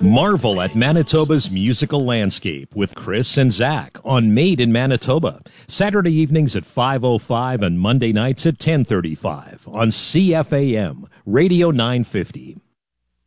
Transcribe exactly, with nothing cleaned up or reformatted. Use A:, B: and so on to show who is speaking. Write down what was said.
A: Marvel at Manitoba's musical landscape with Chris and Zach on Made in Manitoba. Saturday evenings at five oh five and Monday nights at ten thirty-five on C F A M, Radio nine fifty.